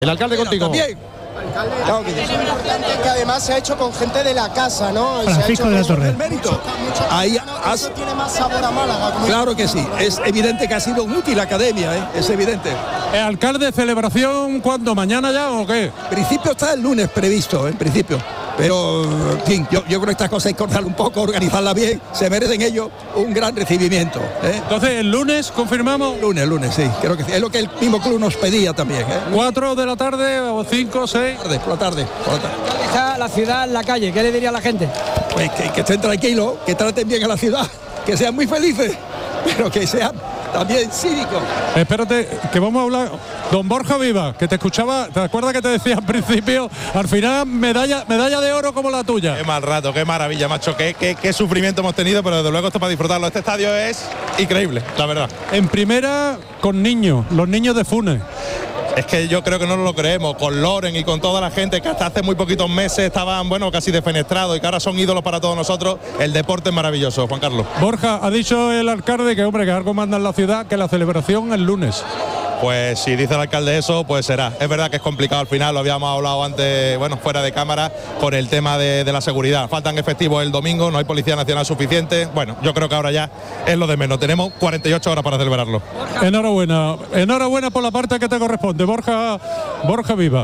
El alcalde contigo. También. Claro, que es importante que además se ha hecho con gente de la casa, ¿no? Francisco de la Torre. El mérito. Ahí eso tiene más sabor a Málaga. Claro que sí. Es evidente que ha sido útil la academia, ¿eh? Es evidente. ¿El alcalde celebración cuándo? ¿Mañana ya o qué? En principio está el lunes previsto, en principio. Pero, en fin, yo creo que estas cosas hay que cortarla un poco, organizarla bien. Se merecen ellos un gran recibimiento, ¿eh? Entonces, ¿el lunes confirmamos? Lunes, sí. Creo que sí. Es lo que el mismo club nos pedía también, ¿eh? 4 de la tarde o 5, 6. Por la tarde. Está la ciudad en la calle, ¿qué le diría a la gente? Pues que estén tranquilos, que traten bien a la ciudad, que sean muy felices, pero que sean también cívicos. Espérate, que vamos a hablar. Don Borja Viva, que te escuchaba, ¿te acuerdas que te decía al principio? Al final, medalla de oro como la tuya. Qué mal rato, qué maravilla, macho, qué sufrimiento hemos tenido, pero desde luego esto para disfrutarlo. Este estadio es increíble, la verdad. En primera, con niños, los niños de Funes. Es que yo creo que no nos lo creemos, con Loren y con toda la gente que hasta hace muy poquitos meses estaban, casi defenestrados y que ahora son ídolos para todos nosotros. El deporte es maravilloso, Juan Carlos. Borja, ha dicho el alcalde que, hombre, que algo manda en la ciudad, que la celebración el lunes. Pues si dice el alcalde eso, pues será. Es verdad que es complicado al final, lo habíamos hablado antes, fuera de cámara, por el tema de la seguridad. Faltan efectivos el domingo, no hay Policía Nacional suficiente. Bueno, yo creo que ahora ya es lo de menos. Tenemos 48 horas para celebrarlo. Enhorabuena por la parte que te corresponde, Borja Viva.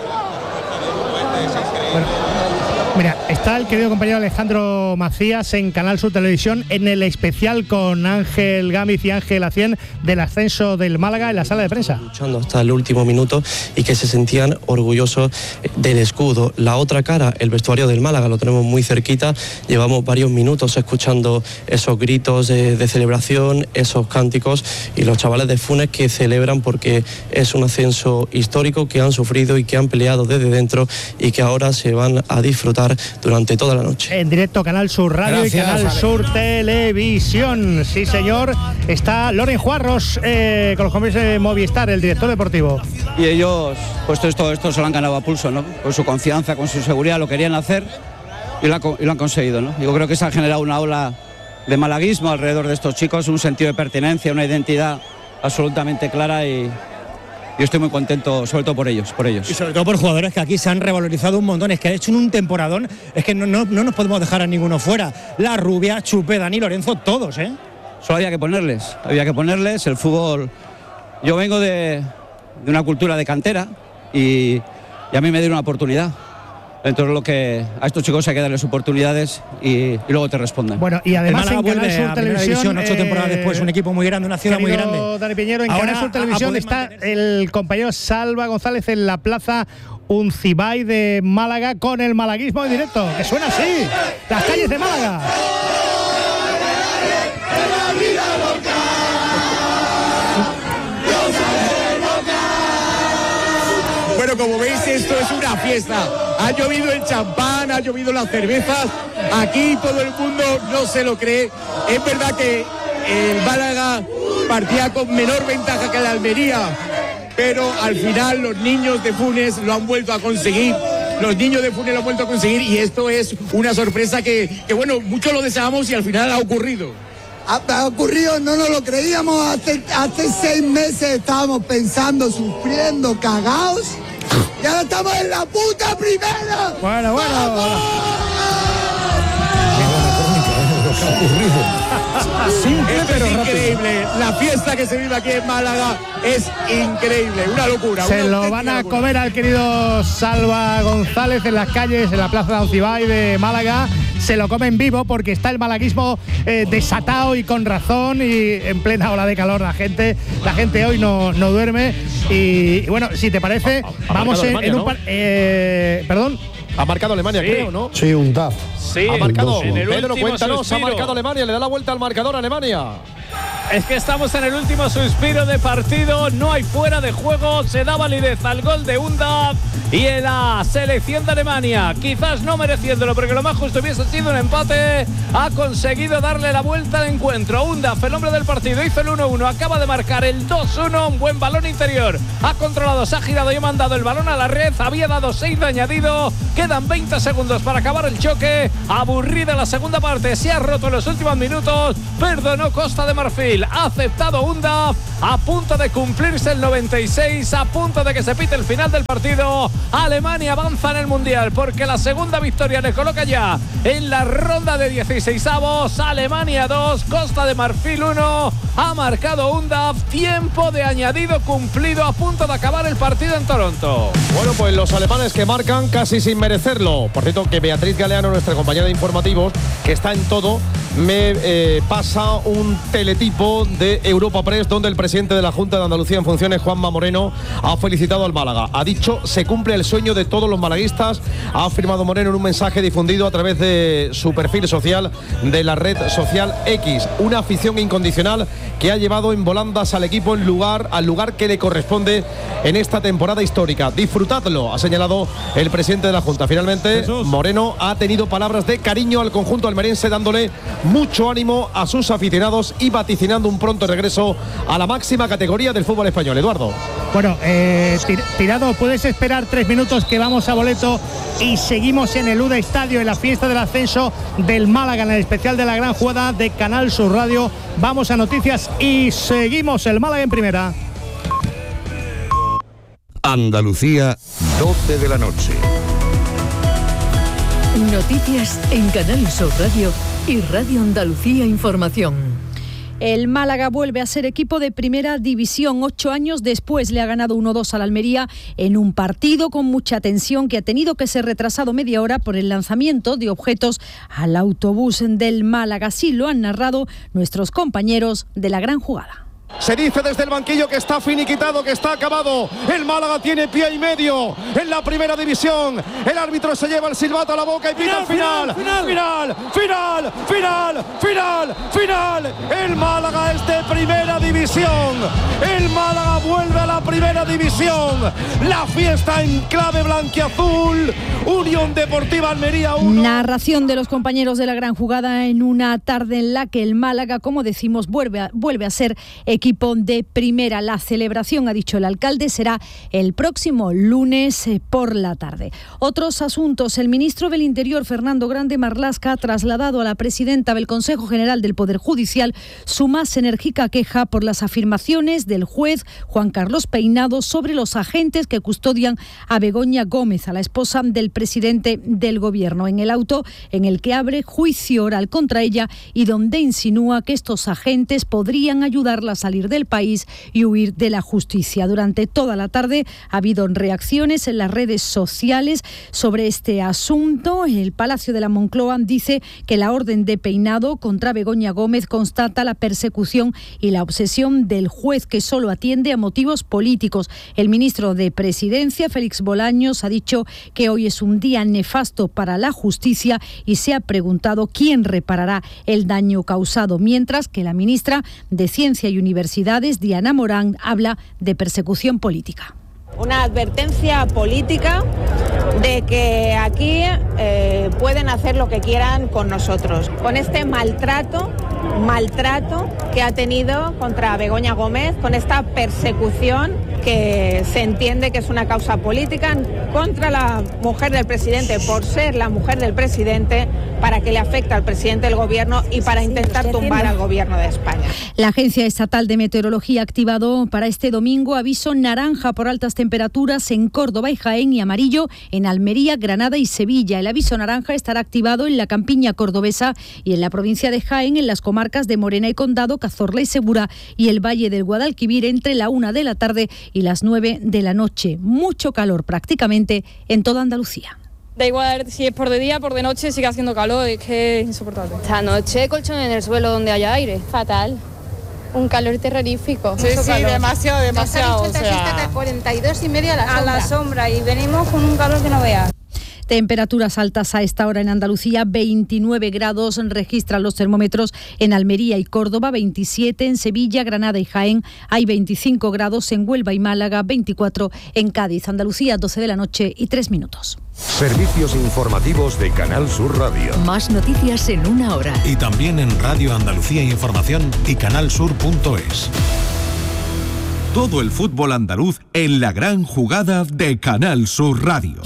Mira, está el querido compañero Alejandro Macías en Canal Sur Televisión en el especial con Ángel Gámez y Ángel Acien del ascenso del Málaga en la sala de prensa. Luchando hasta el último minuto y que se sentían orgullosos del escudo. La otra cara, el vestuario del Málaga, lo tenemos muy cerquita. Llevamos varios minutos escuchando esos gritos de celebración, esos cánticos y los chavales de Funes que celebran porque es un ascenso histórico que han sufrido y que han peleado desde dentro y que ahora se van a disfrutar durante toda la noche. En directo Canal Sur Radio. Gracias, y Canal Sur Televisión. Sí, señor. Está Loren Juarros con los compañeros de Movistar, el director deportivo. Y ellos, pues todo esto se lo han ganado a pulso, ¿no? Con su confianza, con su seguridad, lo querían hacer y lo han conseguido, ¿no? Yo creo que se ha generado una ola de malaguismo alrededor de estos chicos, un sentido de pertenencia, una identidad absolutamente clara y yo estoy muy contento, sobre todo por ellos. Y sobre todo por jugadores que aquí se han revalorizado un montón, es que ha hecho un temporadón, es que no nos podemos dejar a ninguno fuera. La Rubia, Chupe, Dani, Lorenzo, todos, ¿eh? Solo había que ponerles el fútbol. Yo vengo de una cultura de cantera y a mí me dieron una oportunidad. Entonces lo que a estos chicos hay que darles oportunidades y luego te responden. Bueno, y además en Canal Sur Televisión, 8 temporadas después, un equipo muy grande, una ciudad muy grande. Dani Piñero, en Canal Sur Televisión está el compañero Salva González en la plaza Uncibay de Málaga con el malaguismo en directo, que suena así, las calles de Málaga. Bueno, como veis, esto es una fiesta. Ha llovido el champán, ha llovido las cervezas. Aquí todo el mundo no se lo cree. Es verdad que el Málaga partía con menor ventaja que la Almería, pero al final los niños de Funes lo han vuelto a conseguir. Y esto es una sorpresa que muchos lo deseamos y al final ha ocurrido. Ha ocurrido, no nos lo creíamos. Hace 6 meses estábamos pensando, sufriendo, cagados. Y ahora estamos en la puta primera. Bueno. ¡Vamos! Lo que ha ocurrido. Simple, pero es increíble. La fiesta que se vive aquí en Málaga es increíble, una locura. Se lo van a comer al querido Salva González en las calles, en la plaza de Uncibay de Málaga. Se lo comen vivo porque está el malaguismo desatado y con razón y en plena ola de calor. La gente hoy no duerme y bueno, si te parece, vamos en un par. Perdón. Ha marcado Alemania, sí, creo, ¿no? Sí, un DAF. Sí, ha marcado. Pedro, cuéntanos, suspiro. Ha marcado Alemania, le da la vuelta al marcador a Alemania. Es que estamos en el último suspiro de partido, no hay fuera de juego, se da validez al gol de Undav y en la selección de Alemania, quizás no mereciéndolo, porque lo más justo hubiese sido un empate, ha conseguido darle la vuelta al encuentro. Undav, el hombre del partido, hizo el 1-1, acaba de marcar el 2-1, un buen balón interior, ha controlado, se ha girado y ha mandado el balón a la red, había dado 6 de añadido, quedan 20 segundos para acabar el choque, aburrida la segunda parte, se ha roto en los últimos minutos, perdonó Costa de Marfil, ha aceptado Undav, a punto de cumplirse el 96, a punto de que se pite el final del partido. Alemania avanza en el Mundial porque la segunda victoria le coloca ya en la ronda de 16avos. Alemania 2, Costa de Marfil 1, ha marcado Undav, tiempo de añadido cumplido, a punto de acabar el partido en Toronto. Bueno, pues los alemanes que marcan casi sin merecerlo. Por cierto, que Beatriz Galeano, nuestra compañera de informativos, que está en todo, me pasa un teletipo de Europa Press donde el presidente de la Junta de Andalucía en funciones, Juanma Moreno, ha felicitado al Málaga. Ha dicho, se cumple el sueño de todos los malaguistas, ha afirmado Moreno en un mensaje difundido a través de su perfil social de la red social X. Una afición incondicional que ha llevado en volandas al equipo al lugar que le corresponde en esta temporada histórica. Disfrutadlo, ha señalado el presidente de la Junta. Finalmente, Moreno ha tenido palabras de cariño al conjunto almeriense, dándole mucho ánimo a sus aficionados y vaticinando un pronto regreso a la máxima categoría del fútbol español. Eduardo. Bueno, Tirado, puedes esperar 3 minutos que vamos a boleto y seguimos en el UDA Estadio, en la fiesta del ascenso del Málaga, en el especial de la gran jugada de Canal Sur Radio. Vamos a noticias y seguimos el Málaga en primera. Andalucía, 12 de la noche. Noticias en Canal Sur Radio y Radio Andalucía Información. El Málaga vuelve a ser equipo de primera división. 8 años después le ha ganado 1-2 al Almería en un partido con mucha tensión que ha tenido que ser retrasado media hora por el lanzamiento de objetos al autobús del Málaga. Así lo han narrado nuestros compañeros de la gran jugada. Se dice desde el banquillo que está finiquitado, que está acabado. El Málaga tiene pie y medio en la primera división. El árbitro se lleva el silbato a la boca y pita el final. Final. El Málaga es de primera división. El Málaga vuelve a la primera división. La fiesta en clave blanquiazul. Unión Deportiva Almería 1. Narración de los compañeros de la gran jugada en una tarde en la que el Málaga, como decimos, vuelve a ser equipo de primera. La celebración, ha dicho el alcalde, será el próximo lunes por la tarde. Otros asuntos. El ministro del Interior, Fernando Grande Marlaska, ha trasladado a la presidenta del Consejo General del Poder Judicial su más enérgica queja por las afirmaciones del juez Juan Carlos Peinado sobre los agentes que custodian a Begoña Gómez, a la esposa del presidente del Gobierno, en el auto en el que abre juicio oral contra ella y donde insinúa que estos agentes podrían ayudarla a salir del país y huir de la justicia. Durante toda la tarde ha habido reacciones en las redes sociales sobre este asunto. El Palacio de la Moncloa dice que la orden de Peinado contra Begoña Gómez constata la persecución y la obsesión del juez, que solo atiende a motivos políticos. El ministro de Presidencia, Félix Bolaños, ha dicho que hoy es un día nefasto para la justicia y se ha preguntado quién reparará el daño causado, mientras que la ministra de Ciencia y Universidades, Diana Morán, habla de persecución política. Una advertencia política de que aquí pueden hacer lo que quieran con nosotros. Con este maltrato que ha tenido contra Begoña Gómez, con esta persecución que se entiende que es una causa política contra la mujer del presidente por ser la mujer del presidente, para que le afecte al presidente del gobierno y para intentar tumbar al gobierno de España. La Agencia Estatal de Meteorología ha activado para este domingo aviso naranja por altas temperaturas en Córdoba y Jaén y amarillo en Almería, Granada y Sevilla. El aviso naranja estará activado en la campiña cordobesa y en la provincia de Jaén, en las comarcas de Morena y Condado, Cazorla y Segura y el Valle del Guadalquivir entre la 1 de la tarde y las 9 de la noche. Mucho calor prácticamente en toda Andalucía. Da igual si es por de día, por de noche, sigue haciendo calor, es que es insoportable. Esta noche colchón en el suelo donde haya aire. Fatal. Un calor terrorífico. Sí, demasiado. O sea, 42,5 a la sombra y venimos con un calor que no veas. Temperaturas altas a esta hora en Andalucía, 29 grados registran los termómetros en Almería y Córdoba, 27 en Sevilla, Granada y Jaén, hay 25 grados en Huelva y Málaga, 24 en Cádiz. Andalucía, 12 de la noche y 3 minutos. Servicios informativos de Canal Sur Radio. Más noticias en una hora. Y también en Radio Andalucía Información y canalsur.es. todo el fútbol andaluz en la gran jugada de Canal Sur Radio.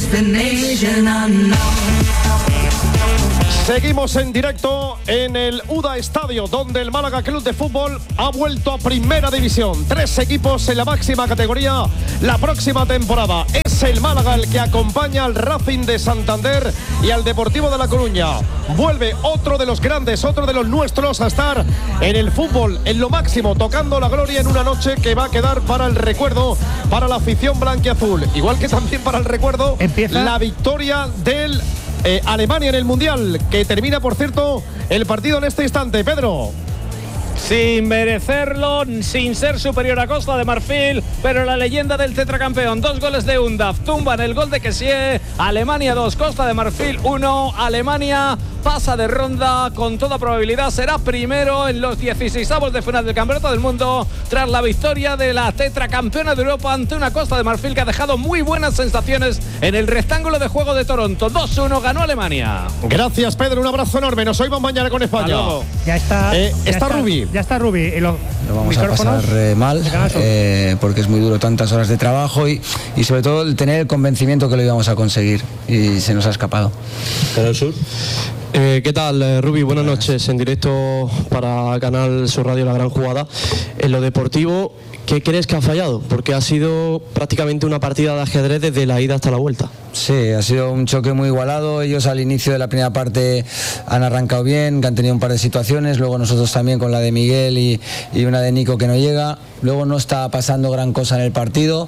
Seguimos en directo en el UDA Estadio, donde el Málaga Club de Fútbol ha vuelto a Primera División. 3 equipos en la máxima categoría la próxima temporada. Es el Málaga el que acompaña al Racing de Santander y al Deportivo de La Coruña. Vuelve otro de los grandes, otro de los nuestros a estar en el fútbol, en lo máximo, tocando la gloria en una noche que va a quedar para el recuerdo, para la afición blanquiazul. Igual que también para el recuerdo, la victoria del Alemania en el Mundial, que termina, por cierto, el partido en este instante. Pedro. Sin merecerlo, sin ser superior a Costa de Marfil, pero la leyenda del tetracampeón. 2 goles de Undaf, tumban el gol de Kessie. Alemania 2, Costa de Marfil 1. Alemania pasa de ronda, con toda probabilidad será primero en los 16avos de final del Campeonato del Mundo, tras la victoria de la tetracampeona de Europa ante una Costa de Marfil que ha dejado muy buenas sensaciones en el rectángulo de juego de Toronto. 2-1 ganó Alemania. Gracias, Pedro, un abrazo enorme. Nos oímos mañana con España. Ya está. Está Rubi. Ya está Rubi. Lo vamos a pasar mal, porque es muy duro, tantas horas de trabajo y sobre todo el tener el convencimiento que lo íbamos a conseguir, y se nos ha escapado. Canal Sur. ¿Qué tal, Rubi? Buenas noches, en directo para Canal Sur Radio, La Gran Jugada. En lo deportivo, ¿qué crees que ha fallado? Porque ha sido prácticamente una partida de ajedrez desde la ida hasta la vuelta. Sí, ha sido un choque muy igualado. Ellos al inicio de la primera parte han arrancado bien, que han tenido un par de situaciones, luego nosotros también con la de Miguel y una de Nico que no llega. Luego no está pasando gran cosa en el partido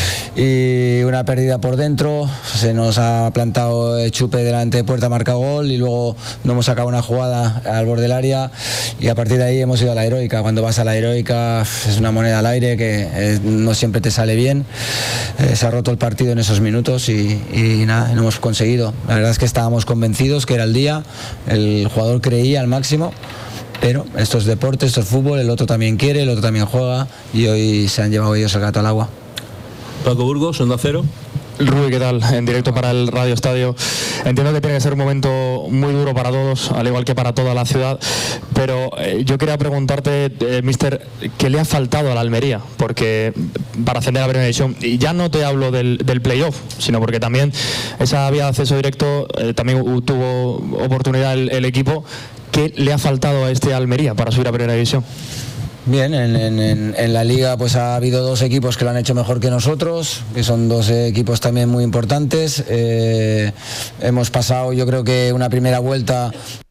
y una pérdida por dentro. Se nos ha plantado Chupe delante de puerta, marca gol, y luego no hemos sacado una jugada al borde del área, y a partir de ahí hemos ido a la heroica. Cuando vas a la heroica es una moneda al aire que no siempre te sale bien. Se ha roto el partido en esos minutos y nada, no hemos conseguido. La verdad es que estábamos convencidos que era el día, el jugador creía al máximo, pero esto es deporte, esto es fútbol, el otro también quiere, el otro también juega, y hoy se han llevado ellos el gato al agua. Paco Burgos, Onda Cero. Rubi, ¿qué tal? En directo para el Radio Estadio. Entiendo que tiene que ser un momento muy duro para todos, al igual que para toda la ciudad, pero yo quería preguntarte, mister, ¿qué le ha faltado a la Almería? Porque para ascender a Primera División, y ya no te hablo del playoff, sino porque también esa vía de acceso directo también tuvo oportunidad el equipo. ¿Qué le ha faltado a este Almería para subir a Primera División? Bien, en la liga pues ha habido 2 equipos que lo han hecho mejor que nosotros, que son 2 equipos también muy importantes. Hemos pasado, yo creo que una primera vuelta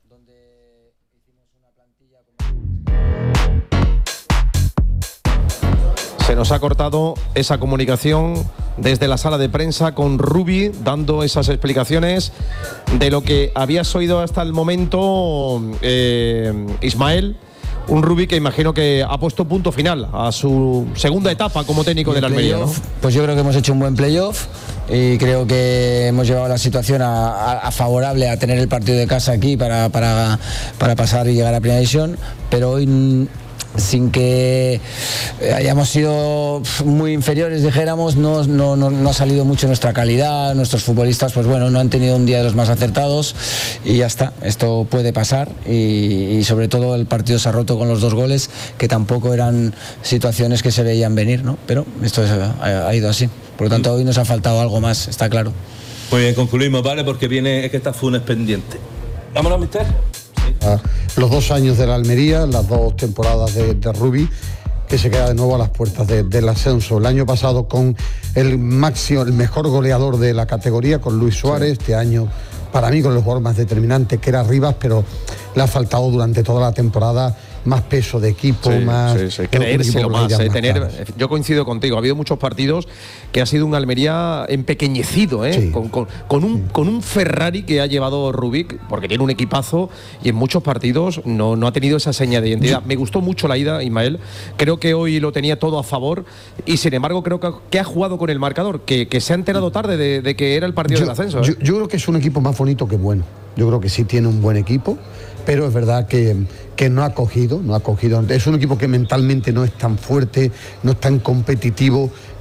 se nos ha cortado esa comunicación desde la sala de prensa con Rubi, dando esas explicaciones de lo que habías oído hasta el momento, Ismael. Un Rubi que imagino que ha puesto punto final a su segunda etapa como técnico del Almería, ¿no? Pues yo creo que hemos hecho un buen playoff y creo que hemos llevado la situación a favorable a tener el partido de casa aquí para pasar y llegar a Primera División, pero hoy, sin que hayamos sido muy inferiores, dijéramos, no ha salido mucho nuestra calidad. Nuestros futbolistas, pues bueno, no han tenido un día de los más acertados, y ya está, esto puede pasar, y sobre todo el partido se ha roto con los 2 goles, que tampoco eran situaciones que se veían venir, ¿no? Pero esto ha ido así, por lo tanto hoy nos ha faltado algo más, está claro. Muy bien, concluimos, ¿vale? Porque viene, es que está Funes pendiente. Vámonos, mister. Los 2 años de la Almería, las 2 temporadas de Rubi, que se queda de nuevo a las puertas del ascenso. El año pasado con el mejor goleador de la categoría, con Luis Suárez. Este año, para mí, con el jugador más determinante, que era Rivas, pero le ha faltado durante toda la temporada más peso de equipo, más creérselo más, yo coincido contigo, ha habido muchos partidos que ha sido un Almería empequeñecido, Sí. con un Ferrari que ha llevado Rubik, porque tiene un equipazo, y en muchos partidos no ha tenido esa seña de identidad. Me gustó mucho la ida, Ismael, creo que hoy lo tenía todo a favor, y sin embargo creo que ha jugado con el marcador, que se ha enterado tarde de que era el partido del ascenso. Yo creo que es un equipo más bonito que bueno. Yo creo que sí tiene un buen equipo, pero es verdad que no ha cogido. Es un equipo que mentalmente no es tan fuerte, no es tan competitivo,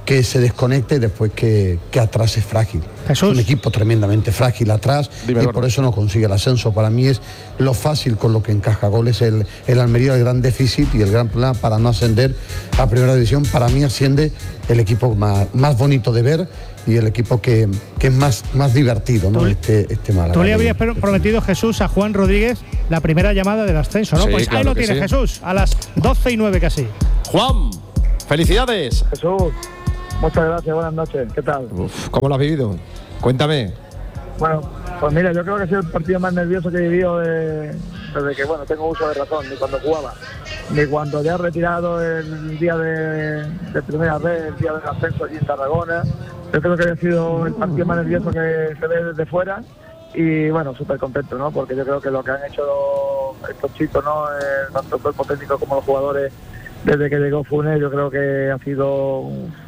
que se desconecte después que atrás es frágil. Jesús. Es un equipo tremendamente frágil atrás y por eso no consigue el ascenso. Para mí es lo fácil con lo que encaja goles el Almería, el gran déficit y el gran problema para no ascender a primera división. Para mí asciende el equipo más bonito de ver y el equipo que es más divertido, ¿no? Este Málaga. Tú le habías prometido, Jesús, a Juan Rodríguez la primera llamada del ascenso, ¿no? Sí, pues claro ahí lo que tiene, sí. Jesús, a las 12:09 casi. Juan, felicidades. Jesús, muchas gracias, buenas noches, ¿qué tal? ¿Cómo lo has vivido? Cuéntame. Bueno, pues mira, yo creo que ha sido el partido más nervioso que he vivido desde que, bueno, tengo uso de razón, ni cuando jugaba, ni cuando ya he retirado el día de primera vez, el día del ascenso allí en Tarragona. Yo creo que ha sido el partido más nervioso que se ve desde fuera y, bueno, súper contento, ¿no? Porque yo creo que lo que han hecho estos chicos, ¿no? Tanto el cuerpo técnico como los jugadores, desde que llegó Funes, yo creo que ha sido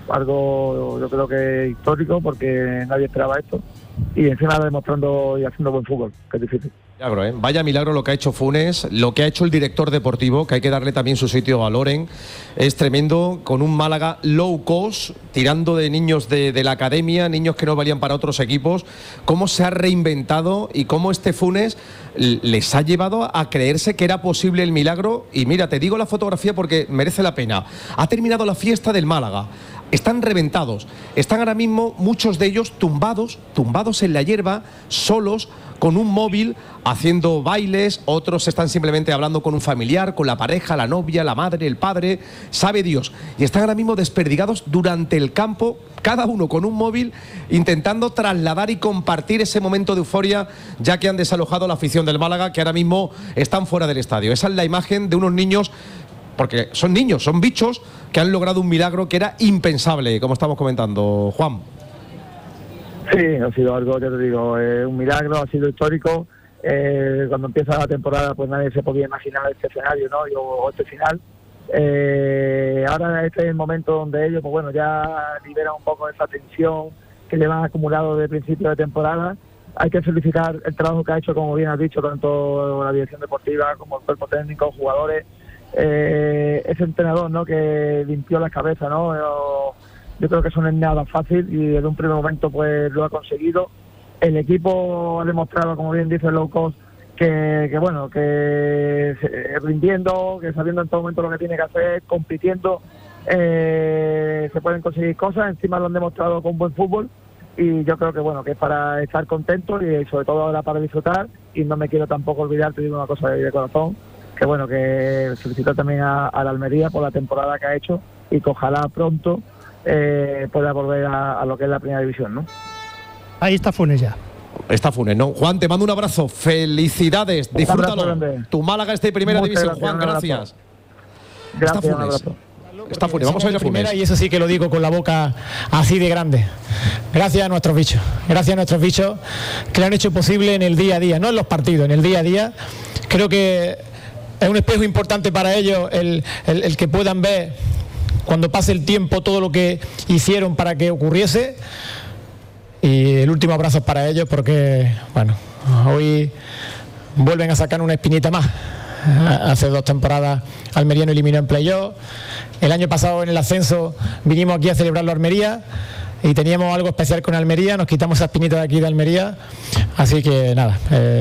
algo, yo creo que histórico, porque nadie esperaba esto. Y encima demostrando y haciendo buen fútbol, que es difícil. Milagro, ¿eh? Vaya milagro lo que ha hecho Funes, lo que ha hecho el director deportivo, que hay que darle también su sitio a Loren. Es tremendo, con un Málaga low cost, tirando de niños de la academia, niños que no valían para otros equipos. Cómo se ha reinventado y cómo este Funes les ha llevado a creerse que era posible el milagro. Y mira, te digo la fotografía porque merece la pena. Ha terminado la fiesta del Málaga. Están reventados, están ahora mismo muchos de ellos tumbados en la hierba, solos, con un móvil, haciendo bailes. Otros están simplemente hablando con un familiar, con la pareja, la novia, la madre, el padre, sabe Dios. Y están ahora mismo desperdigados durante el campo, cada uno con un móvil, intentando trasladar y compartir ese momento de euforia, ya que han desalojado a la afición del Málaga, que ahora mismo están fuera del estadio. Esa es la imagen de unos niños, porque son niños, son bichos que han logrado un milagro que era impensable, como estamos comentando, Juan. Sí, ha sido algo, ya te digo, un milagro, ha sido histórico. Cuando empieza la temporada, pues nadie se podía imaginar este escenario, ¿no? O este final. Ahora este es el momento donde ellos, pues bueno, ya liberan un poco esa tensión que llevan acumulado de principio de temporada. Hay que felicitar el trabajo que ha hecho, como bien has dicho, tanto la dirección deportiva como el cuerpo técnico, jugadores. Ese entrenador, ¿no?, que limpió las cabezas, ¿no? Yo creo que eso no es nada fácil y en un primer momento pues lo ha conseguido. El equipo ha demostrado, como bien dice Low Cost, que bueno, que rindiendo, que sabiendo en todo momento lo que tiene que hacer, compitiendo, se pueden conseguir cosas. Encima lo han demostrado con buen fútbol y yo creo que bueno, que es para estar contentos y sobre todo ahora para disfrutar. Y no me quiero tampoco olvidar, te digo una cosa de corazón, que bueno, que felicito también a la Almería por la temporada que ha hecho y que ojalá pronto pueda volver a lo que es la primera división, ¿no? Ahí está Funes ya. Está Funes, ¿no? Juan, te mando un abrazo, felicidades, disfrútalo. Tu Málaga está en primera división, Juan, gracias. Gracias, está Funes. Está Funes, vamos a ver a Funes. Y eso sí que lo digo con la boca así de grande. Gracias a nuestros bichos que lo han hecho posible en el día a día, no en los partidos, en el día a día. Creo que es un espejo importante para ellos el que puedan ver cuando pase el tiempo todo lo que hicieron para que ocurriese. Y el último abrazo es para ellos porque, bueno, hoy vuelven a sacar una espinita más. Hace 2 temporadas Almería nos eliminó en playoff. El año pasado en el ascenso vinimos aquí a celebrarlo a Almería y teníamos algo especial con Almería, nos quitamos esa espinita de aquí de Almería. Así que nada,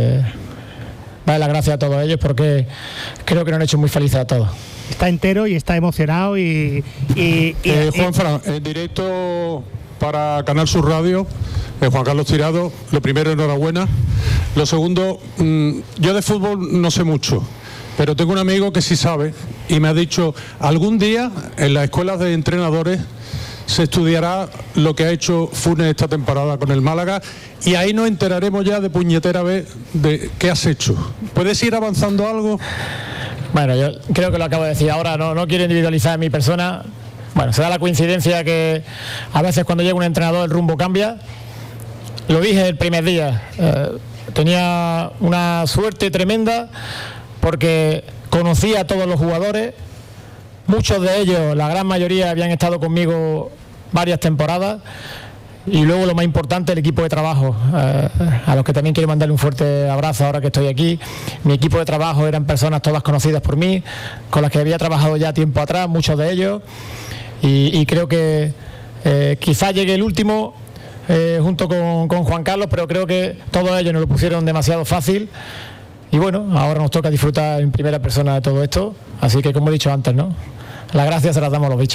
darle las gracias a todos ellos porque creo que nos han hecho muy felices a todos. Está entero y está emocionado y Juanfran, en directo para Canal Sur Radio, Juan Carlos Tirado. Lo primero, enhorabuena. Lo segundo, yo de fútbol no sé mucho, pero tengo un amigo que sí sabe y me ha dicho, algún día en las escuelas de entrenadores se estudiará lo que ha hecho Funes esta temporada con el Málaga y ahí nos enteraremos ya de puñetera vez de qué has hecho. ¿Puedes ir avanzando algo? Bueno, yo creo que lo acabo de decir ahora, no quiero individualizar a mi persona. Bueno, se da la coincidencia que a veces cuando llega un entrenador el rumbo cambia. Lo dije el primer día, tenía una suerte tremenda porque conocía a todos los jugadores, muchos de ellos, la gran mayoría, habían estado conmigo varias temporadas. Y luego lo más importante, el equipo de trabajo, a los que también quiero mandarle un fuerte abrazo ahora que estoy aquí. Mi equipo de trabajo eran personas todas conocidas por mí, con las que había trabajado ya tiempo atrás, muchos de ellos, y creo que Quizás llegue el último junto con Juan Carlos, pero creo que todos ellos nos lo pusieron demasiado fácil. Y bueno, ahora nos toca disfrutar en primera persona de todo esto. Así que, como he dicho antes, ¿no? Las gracias se las damos a los bichos.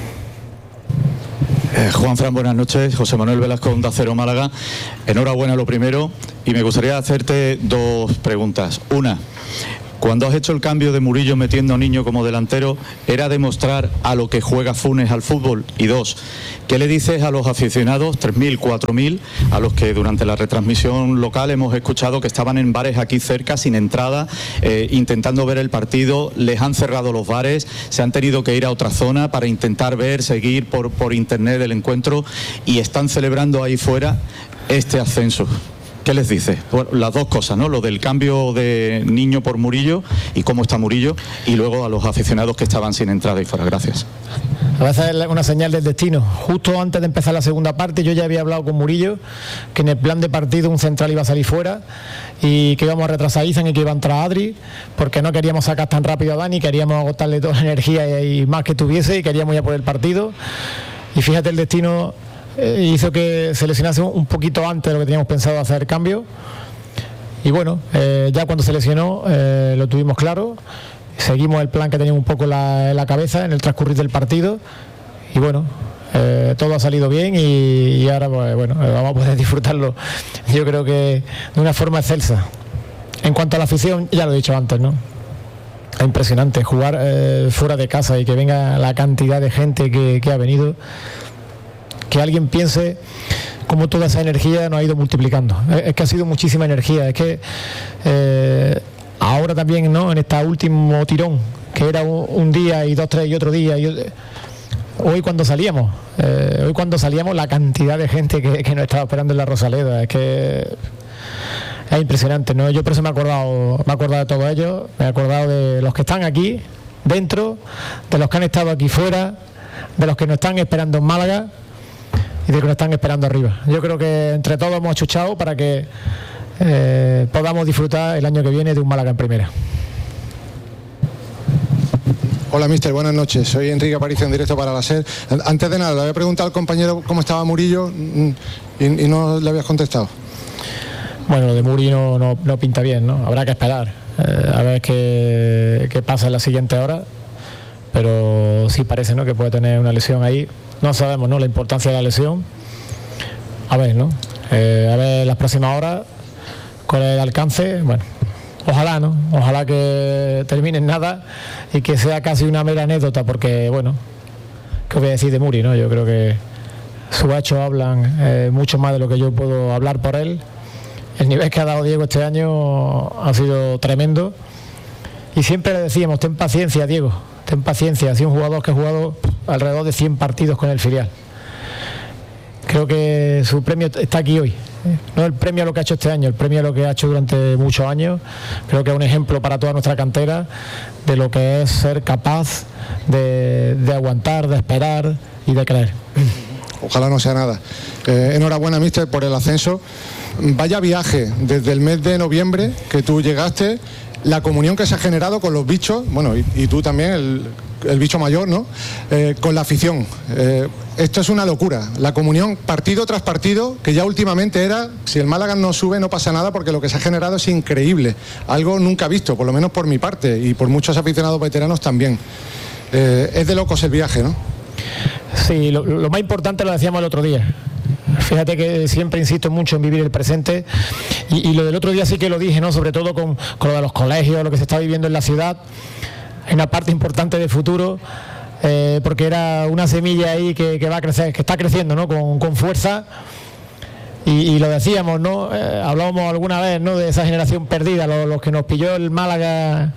Juanfran, buenas noches. José Manuel Velasco, Onda Cero Málaga. Enhorabuena lo primero, y me gustaría hacerte dos preguntas. Una, cuando has hecho el cambio de Murillo metiendo a Niño como delantero, ¿era demostrar a lo que juega Funes al fútbol? Y dos, ¿qué le dices a los aficionados, 3.000, 4.000, a los que durante la retransmisión local hemos escuchado que estaban en bares aquí cerca, sin entrada, intentando ver el partido, les han cerrado los bares, se han tenido que ir a otra zona para intentar seguir por internet el encuentro, y están celebrando ahí fuera este ascenso? ¿Qué les dices? Bueno, las dos cosas, ¿no? Lo del cambio de Niño por Murillo y cómo está Murillo, y luego a los aficionados que estaban sin entrada y fuera. Gracias. A veces es una señal del destino. Justo antes de empezar la segunda parte, yo ya había hablado con Murillo que en el plan de partido un central iba a salir fuera y que íbamos a retrasar a Izan y que iba a entrar Adri, porque no queríamos sacar tan rápido a Dani, queríamos agotarle toda la energía y más que tuviese, y queríamos ir a por el partido. Y fíjate, el destino hizo que se lesionase un poquito antes de lo que teníamos pensado hacer cambio. Y bueno, ya cuando se lesionó lo tuvimos claro, seguimos el plan que teníamos un poco en la cabeza en el transcurrir del partido, y bueno, todo ha salido bien, y ahora pues, bueno, vamos a poder disfrutarlo, yo creo que de una forma excelsa. En cuanto a la afición, ya lo he dicho antes, ¿no? Es impresionante jugar fuera de casa y que venga la cantidad de gente que ha venido. Que alguien piense cómo toda esa energía nos ha ido multiplicando. Es que ha sido muchísima energía. Es que ahora también, ¿no? En este último tirón, que era un día y 2, 3 y otro día. Hoy cuando salíamos, la cantidad de gente que nos estaba esperando en la Rosaleda, es que es impresionante, ¿no? Yo por eso me he acordado de todos ellos, me he acordado de los que están aquí dentro, de los que han estado aquí fuera, de los que nos están esperando en Málaga y de que nos están esperando arriba. Yo creo que entre todos hemos achuchado para que podamos disfrutar el año que viene de un Málaga en primera. Hola, mister, buenas noches. Soy Enrique Aparicio, en directo para la SER. Antes de nada, le había preguntado al compañero cómo estaba Murillo y no le habías contestado. Bueno, lo de Murillo no pinta bien, ¿no? Habrá que esperar a ver qué pasa en la siguiente hora, pero sí parece, ¿no?, que puede tener una lesión ahí. No sabemos, ¿no?, la importancia de la lesión. A ver, ¿no? A ver las próximas horas cuál es el alcance. Bueno, ojalá, ¿no? Ojalá que termine en nada y que sea casi una mera anécdota, porque, bueno, ¿qué voy a decir de Muri, no? Yo creo que sus hechos hablan mucho más de lo que yo puedo hablar por él. El nivel que ha dado Diego este año ha sido tremendo. Y siempre le decíamos, ten paciencia, Diego, ten paciencia. Ha sido un jugador que ha jugado alrededor de 100 partidos con el filial. Creo que su premio está aquí hoy. No el premio a lo que ha hecho este año, el premio a lo que ha hecho durante muchos años. Creo que es un ejemplo para toda nuestra cantera de lo que es ser capaz de aguantar, de esperar y de creer. Ojalá no sea nada. Enhorabuena, míster, por el ascenso. Vaya viaje desde el mes de noviembre que tú llegaste, la comunión que se ha generado con los bichos, bueno, y tú también, el bicho mayor, ¿no? Con la afición. Esto es una locura. La comunión partido tras partido, que ya últimamente era, si el Málaga no sube no pasa nada, porque lo que se ha generado es increíble. Algo nunca visto, por lo menos por mi parte, y por muchos aficionados veteranos también. Es de locos el viaje, ¿no? Sí, lo más importante lo decíamos el otro día. Fíjate que siempre insisto mucho en vivir el presente, y lo del otro día sí que lo dije, ¿no? Sobre todo con lo de los colegios, lo que se está viviendo en la ciudad. Hay una parte importante de futuro, porque era una semilla ahí que va a crecer, que está creciendo, ¿no? Con fuerza. Y lo decíamos, ¿no? Hablábamos alguna vez, ¿no?, de esa generación perdida, los que nos pilló el Málaga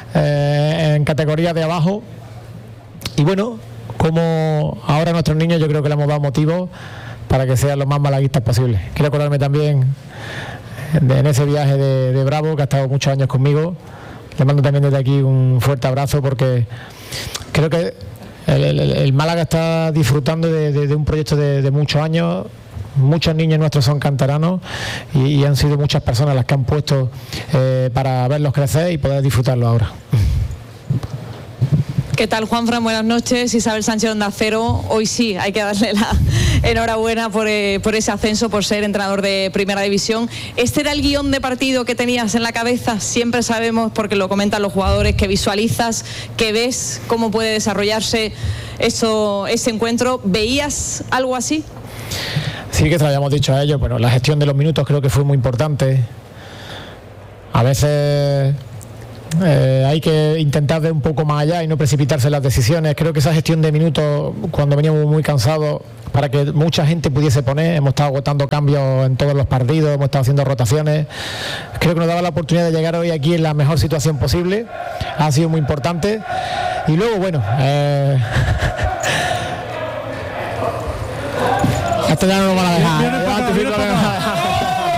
en categoría de abajo. Y bueno, como ahora a nuestros niños yo creo que le hemos dado motivos para que sean lo más malaguistas posible. Quiero acordarme también en ese viaje de Bravo, que ha estado muchos años conmigo. Le mando también desde aquí un fuerte abrazo, porque creo que el Málaga está disfrutando de un proyecto de muchos años. Muchos niños nuestros son canteranos y han sido muchas personas las que han puesto para verlos crecer y poder disfrutarlo ahora. ¿Qué tal, Juanfran? Buenas noches. Isabel Sánchez, Onda Cero. Hoy sí, hay que darle la enhorabuena por ese ascenso, por ser entrenador de Primera División. ¿Este era el guión de partido que tenías en la cabeza? Siempre sabemos, porque lo comentan los jugadores, que visualizas, que ves cómo puede desarrollarse ese encuentro. ¿Veías algo así? Sí, que te lo habíamos dicho a ellos. Bueno, la gestión de los minutos creo que fue muy importante. A veces hay que intentar ver un poco más allá y no precipitarse en las decisiones. Creo que esa gestión de minutos, cuando veníamos muy cansados, para que mucha gente pudiese poner, hemos estado agotando cambios en todos los partidos, hemos estado haciendo rotaciones, creo que nos daba la oportunidad de llegar hoy aquí en la mejor situación posible. Ha sido muy importante. Y luego, bueno, esto ya no lo van a dejar.